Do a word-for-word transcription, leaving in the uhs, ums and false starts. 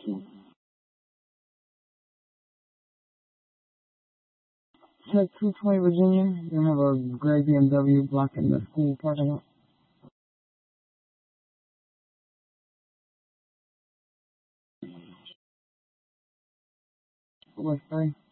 Tech two twenty Virginia. They have a gray B M W blocking the school parking lot. West Bay.